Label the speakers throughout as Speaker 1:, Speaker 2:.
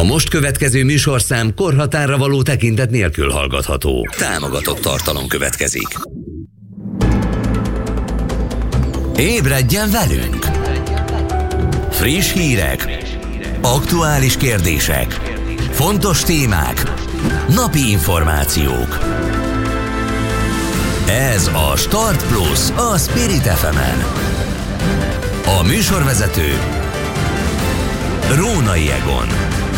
Speaker 1: most következő műsorszám korhatárra való tekintet nélkül hallgatható. Támogatott tartalom következik. Ébredjen velünk! Friss hírek, aktuális kérdések, fontos témák, napi információk. Ez a Start Plus a Spirit FM-en. A műsorvezető Rónai Egon.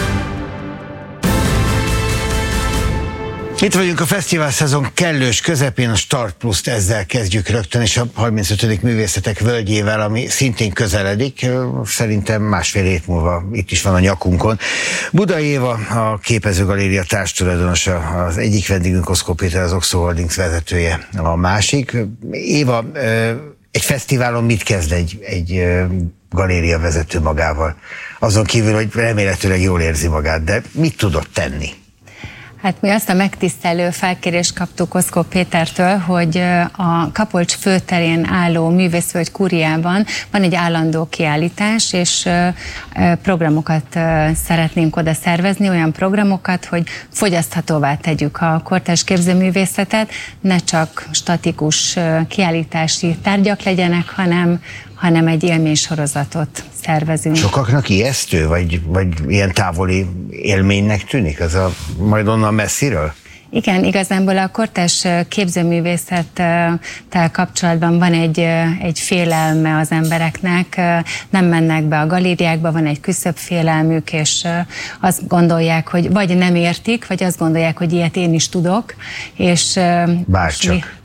Speaker 2: Itt vagyunk a fesztivál szezon kellős közepén, a Start Plus-t ezzel kezdjük rögtön, és a 35. Művészetek Völgyével, ami szintén közeledik, szerintem másfél hét múlva itt is van a nyakunkon. Budai Éva, a Képezőgaléria társtulajdonosa, az egyik vendégünk, Oszkó Péter, az Oxo Holdings vezetője a másik. Éva, egy fesztiválon mit kezd egy galéria vezető magával? Azon kívül, hogy remélhetőleg jól érzi magát, de mit tudott tenni?
Speaker 3: Hát mi azt a megtisztelő felkérést kaptuk Oszkó Pétertől, hogy a Kapolcs főterén álló Művészvölgy Kúriában van egy állandó kiállítás, és programokat szeretnénk oda szervezni, olyan programokat, hogy fogyaszthatóvá tegyük a kortárs képzőművészetet, ne csak statikus kiállítási tárgyak legyenek, hanem egy élménysorozatot szervezünk. Sokaknak ijesztő, vagy ilyen távoli élménynek tűnik ez a majd onnan messziről? Igen, igazából a kortárs képzőművészettel kapcsolatban van egy félelme az embereknek, nem mennek be a galériákba, van egy küszöbfélelmük, és azt gondolják, hogy vagy nem értik, vagy azt gondolják, hogy ilyet én is tudok, és... Bárcsak.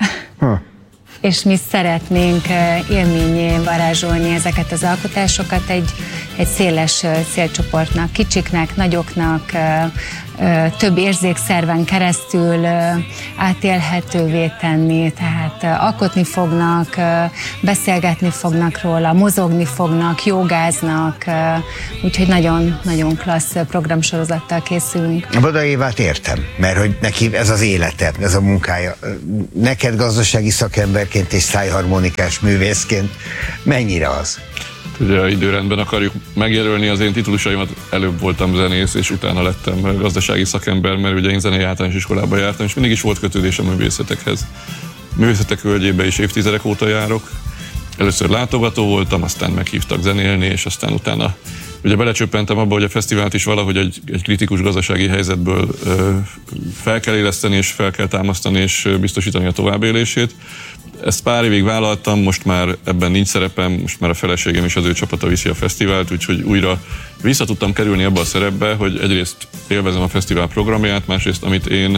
Speaker 3: És mi szeretnénk élménnyé varázsolni ezeket az alkotásokat egy széles célcsoportnak, kicsiknek, nagyoknak, több érzékszerven keresztül átélhetővé tenni, tehát alkotni fognak, beszélgetni fognak róla, mozogni fognak, jogáznak, úgyhogy nagyon klassz programsorozattal készülünk. A Budai Évát értem, mert hogy neki ez az élete, ez a munkája. Neked gazdasági szakemberként és szájharmonikás művészként mennyire az?
Speaker 4: Ugye időrendben akarjuk megjelölni az én titulusaimat, előbb voltam zenész, és utána lettem gazdasági szakember, mert ugye én zenei általános iskolába jártam, és mindig is volt kötődésem a művészetekhez. Művészetek Völgyébe is évtizedek óta járok. Először látogató voltam, aztán meghívtak zenélni, és aztán utána ugye belecsöppentem abba, hogy a fesztivált is valahogy egy kritikus gazdasági helyzetből fel kell éleszteni, és fel kell támasztani, és biztosítani a továbbélését. Ezt pár évig vállaltam, most már ebben nincs szerepem, most már a feleségem és az ő csapata viszi a fesztivált, úgyhogy újra vissza tudtam kerülni abba a szerepbe, hogy egyrészt élvezem a fesztivál programját, másrészt amit én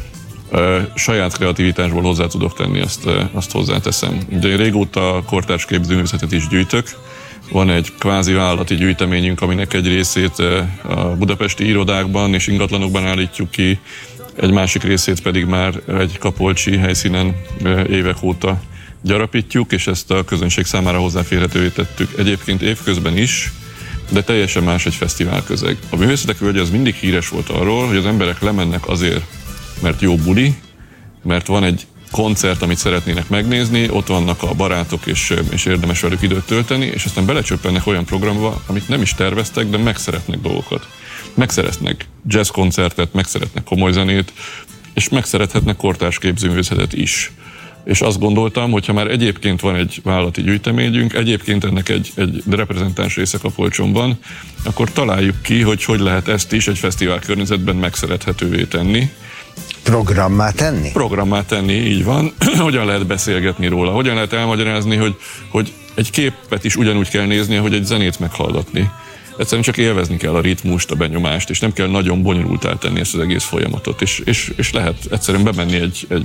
Speaker 4: saját kreativitásból hozzá tudok tenni, azt hozzáteszem. Ugye én régóta kortárs képzőművészetet is gyűjtök, van egy kvázi vállalati gyűjteményünk, aminek egy részét a budapesti irodákban és ingatlanokban állítjuk ki, egy másik részét pedig már egy kapolcsi helyszínen évek óta gyarapítjuk, és ezt a közönség számára hozzáférhetővé tettük egyébként évközben is, de teljesen más egy fesztivál közeg. A Művészetek Völgye az mindig híres volt arról, hogy az emberek lemennek azért, mert jó buli, mert van egy koncert, amit szeretnének megnézni, ott vannak a barátok, és érdemes velük időt tölteni, és aztán belecsöppennek olyan programba, amit nem is terveztek, de megszeretnek dolgokat. Megszeretnek jazzkoncertet, megszeretnek komoly zenét, és megszerethetnek kortárs képzőművészetet is. És azt gondoltam, hogy ha már egyébként van egy vállalati gyűjteményünk, egyébként ennek egy reprezentáns része Kapolcson van, akkor találjuk ki, hogy lehet ezt is egy fesztivál környezetben megszerethetővé tenni.
Speaker 2: Programmá tenni?
Speaker 4: Programmá tenni, így van. Hogyan lehet beszélgetni róla? Hogyan lehet elmagyarázni, hogy egy képet is ugyanúgy kell nézni, ahogy egy zenét meghallgatni. Egyszerűen csak élvezni kell a ritmust, a benyomást, és nem kell nagyon bonyolultá tenni ezt az egész folyamatot, és lehet egyszerűen bemenni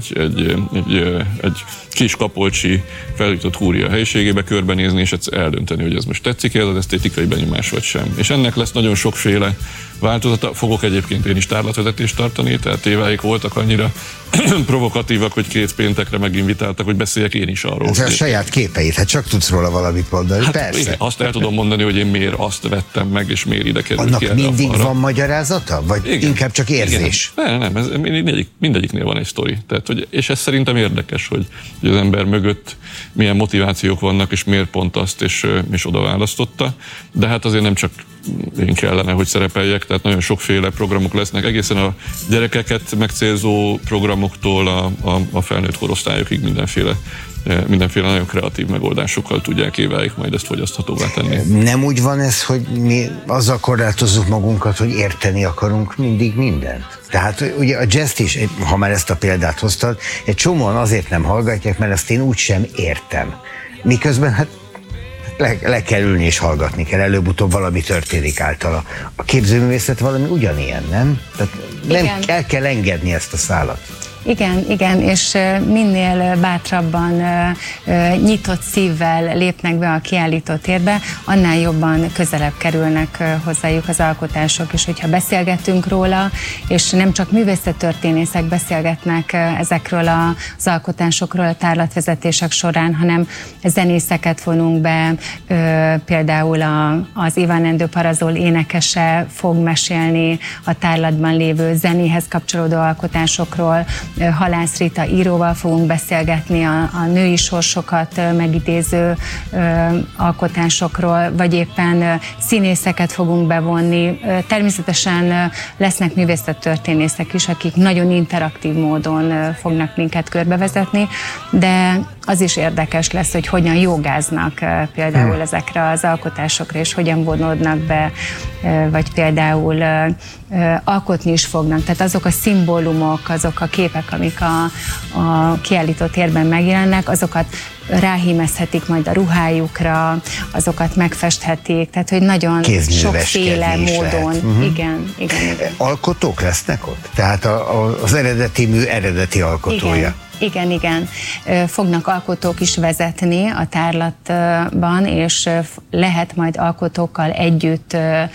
Speaker 4: egy kis kapolcsi felújított Kúria helyiségébe, körbenézni, és eldönteni, hogy ez most tetszik ez az esztétikai benyomás vagy sem. És ennek lesz nagyon sokféle változata. Fogok egyébként én is tárlatvezetést tartani, tehát éváig voltak annyira provokatívak, hogy 2 péntekre meginvitáltak, hogy beszéljek én is arról.
Speaker 2: Ez a saját képeit, hát csak tudsz róla valamit mondani, hát persze.
Speaker 4: Igen, azt el tudom mondani, hogy én miért azt vettem meg, és miért ide került ki.
Speaker 2: Annak mindig van magyarázata? Vagy igen, inkább csak érzés?
Speaker 4: Igen. Nem, ez mindegyiknél van egy sztori. Tehát, és ez szerintem érdekes, hogy az ember mögött milyen motivációk vannak, és miért pont azt, és oda választotta. De hát azért nem csak én kellene, hogy szerepeljek, tehát nagyon sokféle programok lesznek, egészen a gyerekeket megcélzó programoktól a felnőtt korosztályokig mindenféle nagyon kreatív megoldásokkal tudják éváig majd ezt fogyaszthatóvá tenni.
Speaker 2: Nem úgy van ez, hogy mi azzal korlátozzuk magunkat, hogy érteni akarunk mindig mindent? Tehát ugye a jazzt is, ha már ezt a példát hoztad, egy csomóan azért nem hallgatják, mert ezt én úgysem értem. Miközben hát le kell ülni és hallgatni kell, előbb-utóbb valami történik általa. A képzőművészet valami ugyanilyen, nem? Tehát nem el kell engedni ezt a szálat.
Speaker 3: Igen, és minél bátrabban, nyitott szívvel lépnek be a kiállítótérbe, annál jobban közelebb kerülnek hozzájuk az alkotások, és hogyha beszélgetünk róla, és nem csak művészettörténészek beszélgetnek ezekről az alkotásokról a tárlatvezetések során, hanem zenészeket vonunk be, például az Iván Endő Parazol énekese fog mesélni a tárlatban lévő zenéhez kapcsolódó alkotásokról, Halász Rita íróval fogunk beszélgetni a női sorsokat megidéző alkotásokról, vagy éppen színészeket fogunk bevonni. Természetesen lesznek művészettörténészek is, akik nagyon interaktív módon fognak minket körbevezetni, de az is érdekes lesz, hogy hogyan jogáznak például ezekre az alkotásokra, és hogyan vonódnak be, vagy például alkotni is fognak. Tehát azok a szimbólumok, azok a képek, amik a kiállító térben megjelennek, azokat ráhímezhetik majd a ruhájukra, azokat megfesthetik, tehát hogy nagyon sokféle módon. Igen.
Speaker 2: Alkotók lesznek ott? Tehát az eredeti mű eredeti alkotója.
Speaker 3: Igen. Fognak alkotók is vezetni a tárlatban, és lehet majd alkotókkal együtt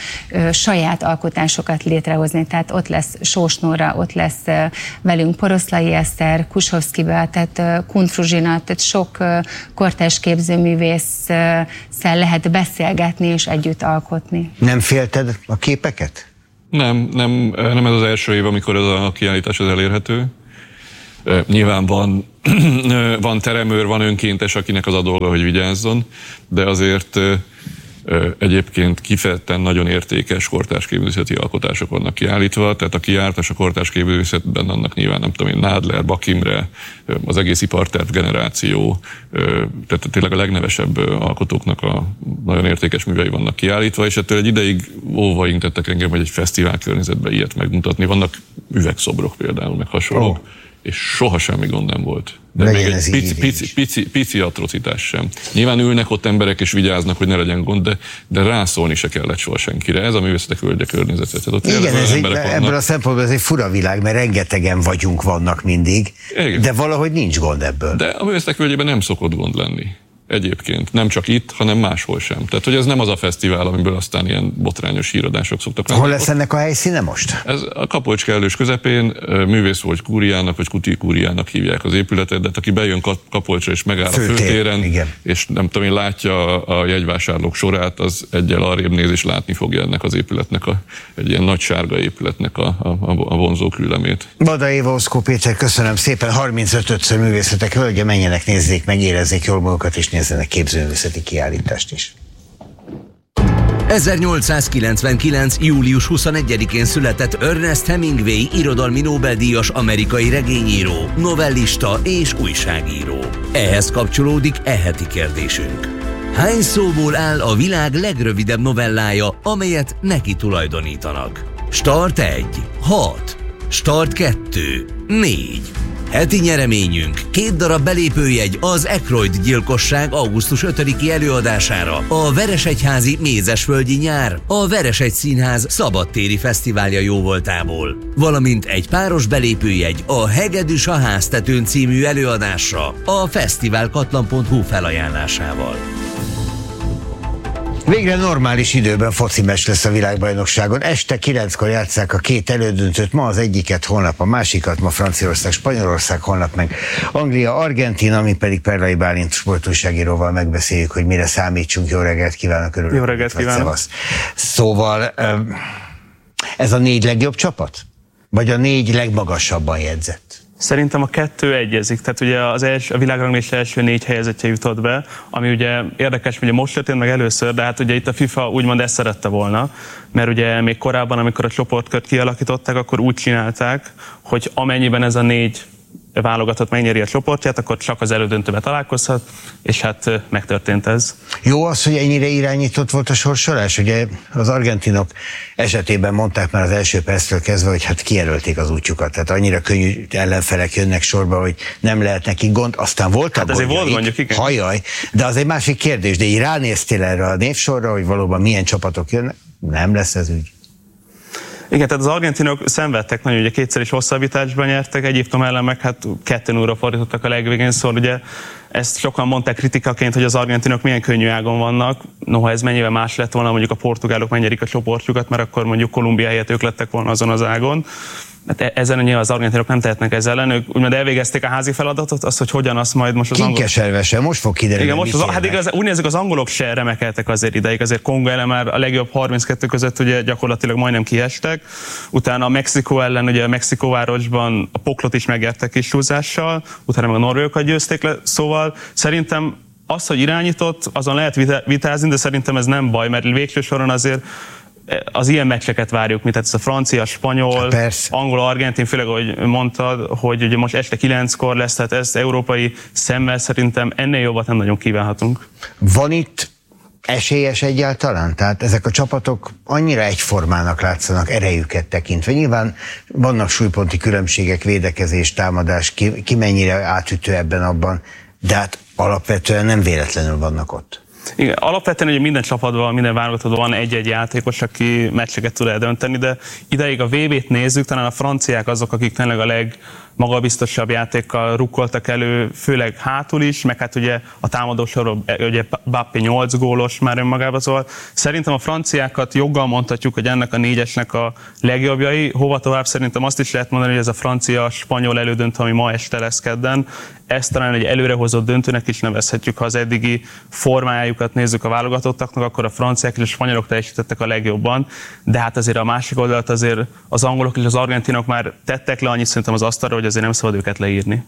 Speaker 3: saját alkotásokat létrehozni. Tehát ott lesz Sós Nóra, ott lesz velünk Poroszlai Eszter, Kusovszki Beata, Kunt Fruzsina, tehát sok kortárs képzőművésszel lehet beszélgetni és együtt alkotni.
Speaker 2: Nem félted a képeket?
Speaker 4: Nem ez az első év, amikor ez a kiállítás az elérhető. Nyilván van teremőr, van önkéntes, akinek az a dolga, hogy vigyázzon, de azért egyébként kifejezetten nagyon értékes kortárs képzőművészeti alkotások vannak kiállítva, tehát aki jártas a kortárs képzőművészetben, annak nyilván nem tudom én, Nádler, Bak Imre, az egész iparterv generáció, tehát tényleg a legnevesebb alkotóknak a nagyon értékes művei vannak kiállítva, és ettől egy ideig óva intettek engem, hogy egy fesztivál környezetben ilyet megmutatni. Vannak üvegszobrok például, meg hasonlók. És soha semmi gond nem volt. De még egy pici atrocitás sem. Nyilván ülnek ott emberek és vigyáznak, hogy ne legyen gond, de rászólni se kellett soha senkire. Ez a művészetek völgye környezet.
Speaker 2: Igen, ebből a szempontból ez egy fura világ, mert rengetegen vannak mindig, igen. De valahogy nincs gond ebből.
Speaker 4: De a művészetek völgyében nem szokott gond lenni. Egyébként. Nem csak itt, hanem máshol sem. Tehát, hogy ez nem az a fesztivál, amiből aztán ilyen botrányos híradások szoktak lenni.
Speaker 2: Hol lesz ennek a helyszíne most?
Speaker 4: Ez a Kapolcs kellős közepén, Művészföld kúriának, vagy Kuti kúriának hívják az épületet, de aki bejön Kapolcsra és megáll a főtéren, és nem tudom én, látja a jegyvásárlók sorát, az egyel arrébb néz és látni fogja ennek az épületnek, egy ilyen nagy sárga épületnek a vonzó küllemét.
Speaker 2: Bada Éva, Oszkó Péter, köszönöm szépen. 35-ször Művészetek völgye, menjenek, nézzék meg, érezzék jól magukat, és nézzenek képzőművészeti kiállítást is.
Speaker 1: 1899. július 21-én született Ernest Hemingway irodalmi Nobel-díjas amerikai regényíró, novellista és újságíró. Ehhez kapcsolódik heti kérdésünk. Hány szóból áll a világ legrövidebb novellája, amelyet neki tulajdonítanak? Start 1, 6, Start 2, 4. Heti nyereményünk 2 darab belépőjegy az Aykroyd gyilkosság augusztus 5-i előadására, a Veresegyházi Mézesföldi nyár, a Veresegy Színház szabadtéri fesztiválja jóvoltából, valamint egy páros belépőjegy a Hegedűs a háztetőn című előadásra a fesztiválkatlan.hu felajánlásával.
Speaker 2: Végre normális időben foci meccs lesz a világbajnokságon. Este 9-kor játsszák a 2 elődöntőt, ma az egyiket, holnap a másikat, ma Franciaország, Spanyolország, holnap meg Anglia, Argentína, mi pedig Perlai Bálint sportújságíróval megbeszéljük, hogy mire számítsunk. Jó reggelt kívánok, örülök.
Speaker 5: Jó reggelt kívánok.
Speaker 2: Szóval ez a 4 legjobb csapat? Vagy a 4 legmagasabban jegyzett?
Speaker 5: Szerintem a kettő egyezik, tehát ugye a világranglista első 4 helyezettje jutott be, ami ugye érdekes, ugye most történt meg először, de hát ugye itt a FIFA úgymond ezt szerette volna, mert ugye még korábban, amikor a csoportkört kialakították, akkor úgy csinálták, hogy amennyiben ez a 4 válogatott megnyeri a csoportját, akkor csak az elődöntőbe találkozhat, és hát megtörtént ez.
Speaker 2: Jó az, hogy ennyire irányított volt a sorsolás? Ugye az argentinok esetében mondták már az első perctől kezdve, hogy hát kijelölték az útjukat, tehát annyira könnyű ellenfelek jönnek sorba, hogy nem lehet nekik gond, aztán voltak
Speaker 5: hát azért volt gondjuk, igen.
Speaker 2: Hajaj, de az egy másik kérdés, de így ránéztél erre a névsorra, hogy valóban milyen csapatok jönnek? Nem lesz ez ügy.
Speaker 5: Igen, tehát az argentinok szenvedtek nagyon, ugye 2-szer is hosszabbításban nyertek, Egyiptom ellen meg hát 2-0-ra fordítottak a legvégén, szóval ugye ezt sokan mondták kritikaként, hogy az argentinok milyen könnyű ágon vannak, noha ez mennyivel más lett volna, mondjuk a portugálok megnyerik a csoportjukat, mert akkor mondjuk Kolumbia helyett ők lettek volna azon az ágon. Hát ezen nyilván az argentinok nem tehetnek ezzel ellen, ők úgymond elvégezték a házi feladatot, azt, hogy hogyan azt majd most az angolok...
Speaker 2: Kinkeservesen, most fog kiderülni.
Speaker 5: Igen, most hát igaz, úgy nézzük, az angolok se remekeltek azért ideig, azért Kongo ellen már a legjobb 32 között ugye gyakorlatilag majdnem kiestek, utána a Mexikó ellen, ugye a Mexikóvárosban a poklot is megértek kis húzással, utána meg a norvégokat győzték le, szóval szerintem az, hogy irányított, azon lehet vitázni, de szerintem ez nem baj, mert végső soron azért az ilyen meccseket várjuk, mint ez a francia, spanyol, angol, argentin, főleg ahogy mondtad, hogy ugye most este 9-kor lesz, tehát ezt európai szemmel szerintem ennél jobbat nem nagyon kívánhatunk.
Speaker 2: Van itt esélyes egyáltalán? Tehát ezek a csapatok annyira egyformának látszanak erejüket tekintve. Nyilván vannak súlyponti különbségek, védekezés, támadás, ki mennyire átütő ebben-abban, de hát alapvetően nem véletlenül vannak ott.
Speaker 5: Igen, alapvetően ugye minden csapatban, minden válogatottban van egy-egy játékos, aki meccseket tud eldönteni, de ideig a VB-t nézzük, talán a franciák azok, akik tényleg a legmagabiztosabb játékkal rukkoltak elő, főleg hátul is, meg hát ugye a támadósorban ugye Mbappé 8 gólos már önmagában, szóval szerintem a franciákat joggal mondhatjuk, hogy ennek a 4-esnek a legjobbjai, hova tovább szerintem azt is lehet mondani, hogy ez a francia-spanyol elődöntő, ami ma este lesz kedden, ezt talán egy előrehozott döntőnek is nevezhetjük, ha az eddigi formájukat nézzük a válogatottaknak, akkor a franciák és a spanyolok teljesítettek a legjobban, de hát azért a másik oldalt azért az angolok és az argentinok már tettek le annyit szerintem az asztalra, hogy azért nem szabad őket leírni.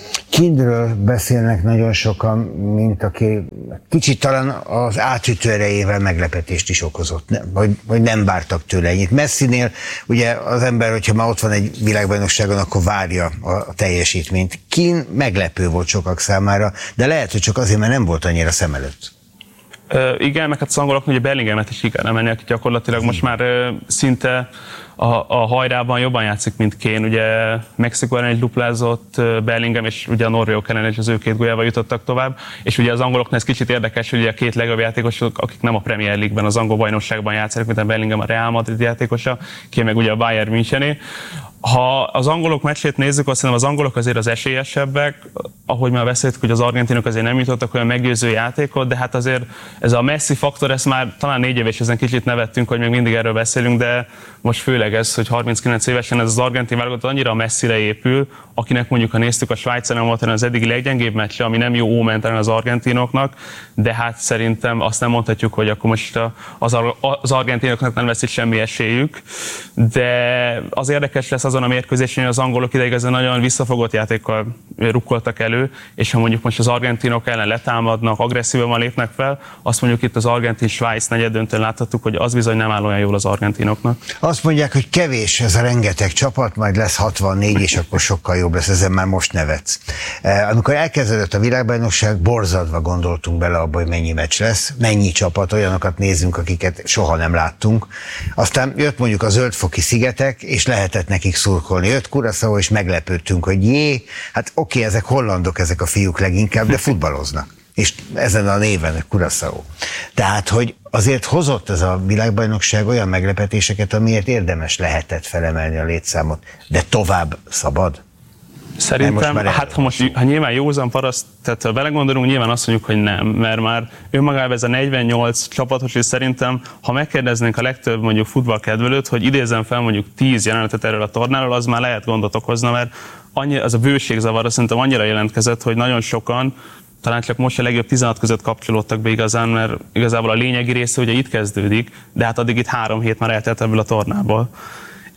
Speaker 2: Kindről beszélnek nagyon sokan, mint aki kicsit talán az átütő erejével meglepetést is okozott, vagy nem vártak tőle ennyit. Messinél ugye az ember, hogyha már ott van egy világbajnokságon, akkor várja a teljesítményt. Kin meglepő volt sokak számára, de lehet, hogy csak azért, mert nem volt annyira szem előtt.
Speaker 5: Igen, meg hát az angolok ugye Bellinghamet is ki kell emelni, aki gyakorlatilag most már szinte a hajrában jobban játszik, mint Kane. Ugye Mexikó ellen egy duplázott Bellingham, és ugye a norvégok ellen is az ő 2 góljával jutottak tovább. És ugye az angoloknál ez kicsit érdekes, hogy a 2 legjobb játékosok, akik nem a Premier League-ben, az angol bajnokságban játszanak, mint a Bellingham a Real Madrid játékosa, Kane meg ugye a Bayern Münchené. Ha az angolok meccsét nézzük, azt hiszem az angolok azért az esélyesebbek, ahogy már beszéltük, hogy az argentinok azért nem jutottak olyan meggyőző játékot, de hát azért ez a Messi faktor, ezt már talán 4 éves ezen kicsit nevettünk, hogy még mindig erről beszélünk, de most főleg ez, hogy 39 évesen ez az argentin válogatott annyira a Messire épül, akinek mondjuk, ha néztük, a Svájc ellen volt az eddigi leggyengébb meccse, ami nem jó ómentelen az argentinoknak, de hát szerintem azt nem mondhatjuk, hogy akkor most az argentinoknak nem lesz itt semmi esélyük, de az érdekes lesz azon a mérkőzésen, hogy az angolok ideig ezen nagyon visszafogott játékkal rukkoltak elő, és ha mondjuk most az argentinok ellen letámadnak, agresszívan lépnek fel, azt mondjuk itt az Argentin-Svájc negyeddöntőn láthattuk, hogy az bizony nem áll olyan jól az argentinoknak.
Speaker 2: Azt mondják, hogy kevés ez a rengeteg csapat, majd lesz 64, és akkor sokkal jobb lesz, ezen már most nevetsz. Amikor elkezdődött a világbajnokság, borzadva gondoltunk bele abba, hogy mennyi meccs lesz, mennyi csapat, olyanokat nézzünk, akiket soha nem láttunk. Aztán jött mondjuk a Zöld-foki szigetek, és lehetett nekik szurkolni. Jött Curaçao, és meglepődtünk, hogy hát oké, ezek hollandok, ezek a fiúk leginkább, de futballoznak. És ezen a néven Curaçao. Tehát, hogy azért hozott ez a világbajnokság olyan meglepetéseket, amiért érdemes lehetett felemelni a létszámot, de tovább szabad?
Speaker 5: Szerintem, hát ha nyilván józan paraszt, tehát ha belegondolunk, nyilván azt mondjuk, hogy nem, mert már önmagában ez a 48 csapatos, és szerintem, ha megkérdeznénk a legtöbb mondjuk futballkedvelőt, hogy idézzen fel mondjuk 10 jelenetet erről a tornáról, az már lehet gondot okozna, mert az a bőségzavar szerintem annyira jelentkezett, hogy nagyon sokan, talán csak most a legjobb 16 között kapcsolódtak be igazán, mert igazából a lényegi része ugye itt kezdődik, de hát addig itt 3 hét már eltelt ebből a tornából.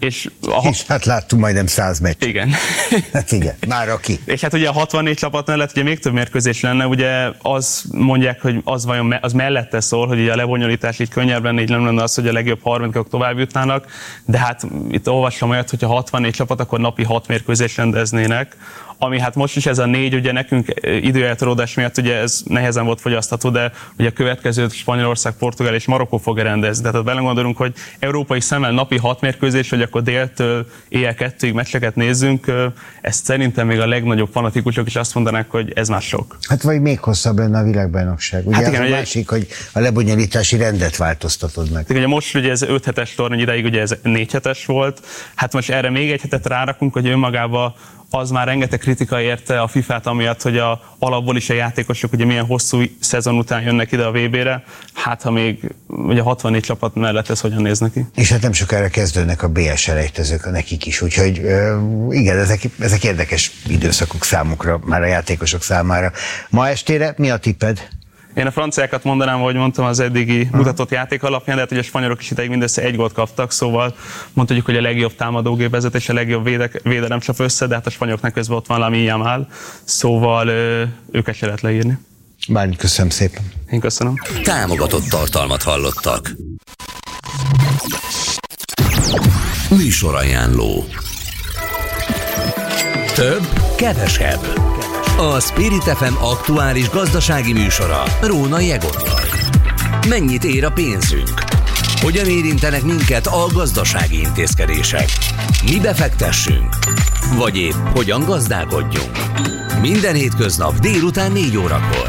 Speaker 2: És hát láttunk majdnem 100 meccs.
Speaker 5: Igen.
Speaker 2: Hát igen, már aki.
Speaker 5: És hát ugye a 64 csapat mellett ugye még több mérkőzés lenne, ugye az mondják, hogy az mellette szól, hogy ugye a lebonyolítás így könnyebb lenne, így nem lenne az, hogy a legjobb harmadikok tovább jutnának, de hát itt olvasom olyat, hogyha 64 csapat, akkor napi 6 mérkőzést rendeznének, ami hát most is ez a 4, ugye nekünk időeltolódás miatt ugye ez nehezen volt fogyasztható, de ugye a következő Spanyolország, Portugál és Marokkó fogja rendezni. Tehát belegondolunk, hogy európai szemmel napi 6 mérkőzés, hogy akkor déltől éjjel 2-ig meccseket nézzünk, ezt szerintem még a legnagyobb fanatikusok is azt mondanák, hogy ez már sok.
Speaker 2: Hát vagy még hosszabb lenne a világbajnokság. Ugye hát igen, a másik, hogy a lebonyolítási rendet változtatod meg.
Speaker 5: Ugye most ugye ez 5 hetes torna, ideig ugye ez 4 hetes volt, hát most erre még egy hetet rárakunk, hogy önmagában az már rengeteg kritika érte a FIFA-t, amiatt, hogy alapból is a játékosok ugye milyen hosszú szezon után jönnek ide a VB-re, hát ha még ugye 64 csapat mellett ez hogyan néz neki.
Speaker 2: És hát nem sokára kezdődnek a BL-selejtezők nekik is, úgyhogy igen, ezek érdekes időszakok számukra, már a játékosok számára. Ma estére mi a tipped?
Speaker 5: Én a franciákat mondanám, ahogy mondtam, az eddigi mutatott játék alapján, de hát ugye a spanyolok is ideig mindössze 1 gólt kaptak, szóval mondhatjuk, hogy a legjobb támadógépezet és a legjobb védelem csap össze, de hát a spanyoloknak közben ott van Lamine Yamal, szóval őket se lehet leírni.
Speaker 2: Bálint, köszönöm szépen.
Speaker 5: Én köszönöm.
Speaker 1: Támogatott tartalmat hallottak. Műsorajánló. Több, kevesebb. A Spirit FM aktuális gazdasági műsora Rónai Egottal. Mennyit ér a pénzünk? Hogyan érintenek minket a gazdasági intézkedések? Mi befektessünk? Vagy épp hogyan gazdálkodjunk? Minden hétköznap délután 4 órakor.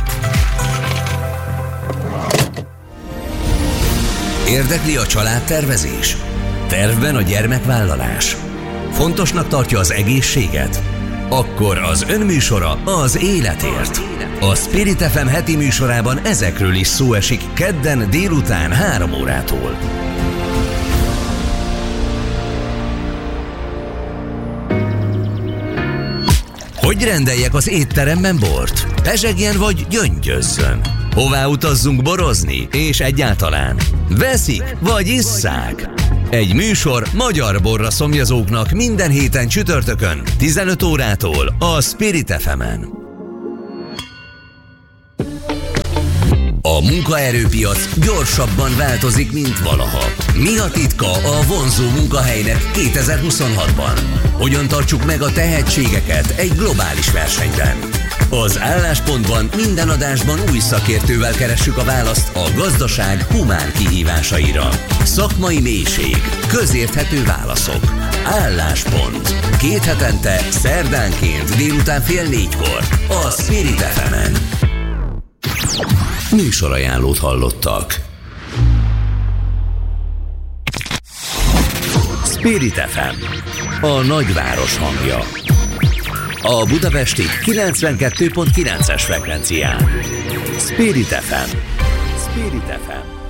Speaker 1: Érdekli a családtervezés? Tervben a gyermekvállalás? Fontosnak tartja az egészséget? Akkor az önműsora az életért. A Spirit FM heti műsorában ezekről is szó esik kedden délután 3 órától. Hogy rendeljek az étteremben bort? Pezsegjen vagy gyöngyözzön? Hová utazzunk borozni? És egyáltalán veszik vagy isszák? Egy műsor magyar borra szomjazóknak minden héten csütörtökön 15 órától a Spirit FM-en. A munkaerőpiac gyorsabban változik, mint valaha. Mi a titka a vonzó munkahelynek 2026-ban? Hogyan tartsuk meg a tehetségeket egy globális versenyben? Az Álláspontban minden adásban új szakértővel keressük a választ a gazdaság humán kihívásaira. Szakmai mélység, közérthető válaszok. Álláspont. 2 hetente, szerdánként délután 3:30 a Spirit FM-en. Műsorajánlót hallottak. Spirit FM, a nagyváros hangja. A budapesti 92.9-es frekvencián. Spirit FM. Spirit FM.